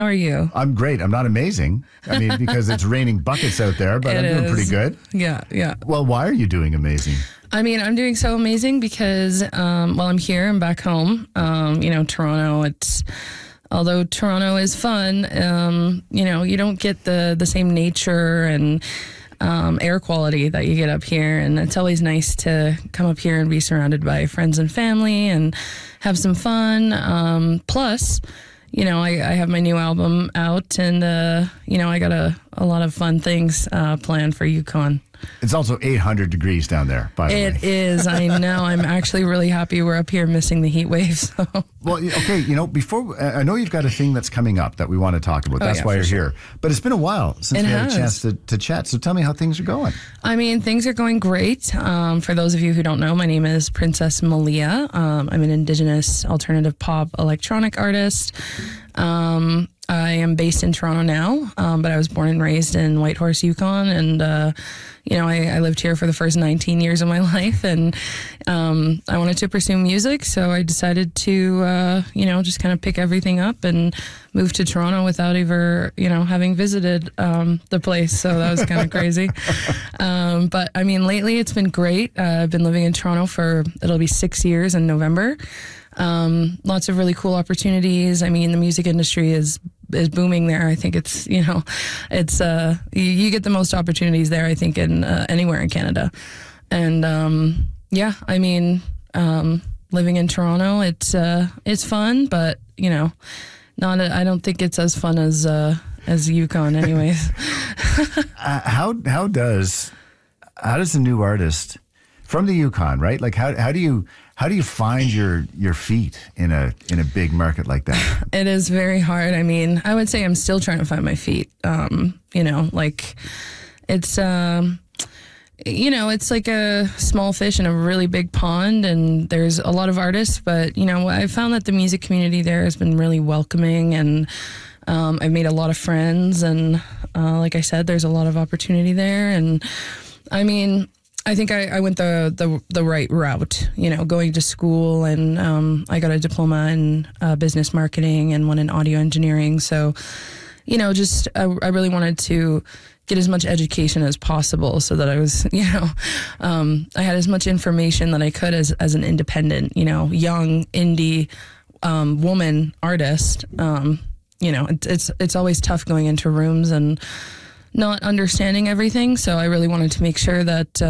How are you? I'm great. I'm not amazing. I mean, because it's raining buckets out there, but I'm doing pretty good. Yeah. Well, why are you doing amazing? I mean, I'm doing so amazing because, I'm here. I'm back home. Toronto, although Toronto is fun, you don't get the same nature and air quality that you get up here. And it's always nice to come up here and be surrounded by friends and family and have some fun. Plus, I have my new album out and, I got a lot of fun things planned for Yukon. It's also 800 degrees down there, by the way. It is. I know. I'm actually really happy we're up here missing the heat wave. So. Well, okay, before, I know you've got a thing that's coming up that we want to talk about. That's why you're here. But it's been a while since we had a chance to chat. So tell me how things are going. I mean, things are going great. For those of you who don't know, my name is Princess Malia. I'm an Indigenous alternative pop electronic artist. I am based in Toronto now, but I was born and raised in Whitehorse, Yukon, and I lived here for the first 19 years of my life, and I wanted to pursue music, so I decided to, just kind of pick everything up and move to Toronto without ever, having visited the place, so that was kind of crazy. But, I mean, lately it's been great. I've been living in Toronto it'll be 6 years in November. Lots of really cool opportunities. I mean, the music industry is booming there. I think it's, you get the most opportunities there, I think, in anywhere in Canada. And, living in Toronto, it's fun, but, I don't think it's as fun as Yukon anyways. How does a new artist from the Yukon, right? Like how do you find your feet in a big market like that? It is very hard. I mean, I would say I'm still trying to find my feet. It's it's like a small fish in a really big pond, and there's a lot of artists, but I found that the music community there has been really welcoming, and I've made a lot of friends, and like I said, there's a lot of opportunity there, and I mean, I think I went the right route, going to school, and I got a diploma in business marketing and one in audio engineering. So, I really wanted to get as much education as possible so that I was, I had as much information that I could as an independent, young indie woman artist. It's always tough going into rooms and not understanding everything, so I really wanted to make sure that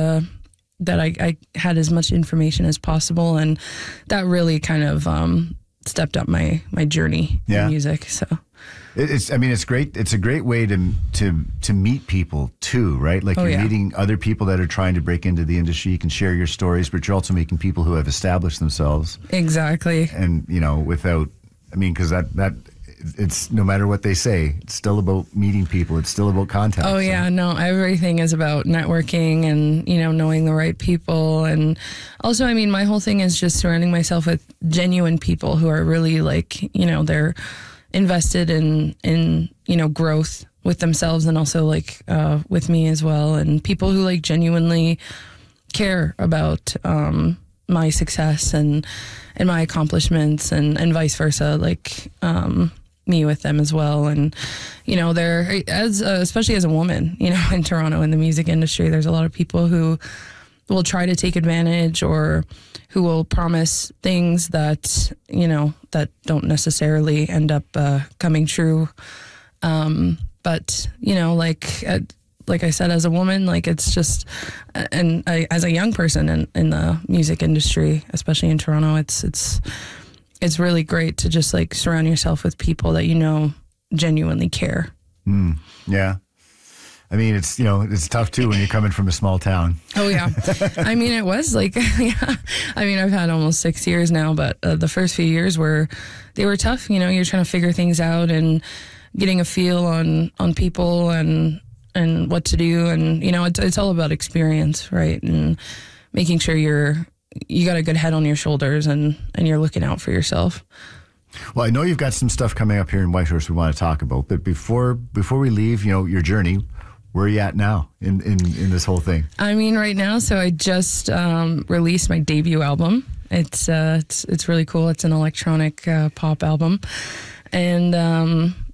I had as much information as possible, and that really kind of stepped up my journey in music. So it's great. It's a great way to meet people too, right? Like you're meeting other people that are trying to break into the industry. You can share your stories, but you're also making people who have established themselves. Exactly. And because that. It's no matter what they say, it's still about meeting people. It's still about contact. Oh, yeah. No, everything is about networking and, knowing the right people. And also, I mean, my whole thing is just surrounding myself with genuine people who are really they're invested in growth with themselves and also with me as well. And people who genuinely care about my success and my accomplishments and vice versa. Me with them as well, and they're especially as a woman, in Toronto in the music industry, there's a lot of people who will try to take advantage or who will promise things that that don't necessarily end up coming true. But like I said, as a woman, it's just, and as a young person in the music industry, especially in Toronto, it's really great to just surround yourself with people that genuinely care. Yeah. I mean, it's tough too when you're coming from a small town. Oh yeah. I mean, it was I mean, I've had almost 6 years now, but the first few years were tough. You're trying to figure things out and getting a feel on people and what to do. And, it's all about experience, right? And making sure you got a good head on your shoulders and you're looking out for yourself. Well, I know you've got some stuff coming up here in Whitehorse we want to talk about, but before we leave, your journey, where are you at now in this whole thing? I mean, right now, so I just released my debut album. It's really cool. It's an electronic pop album. And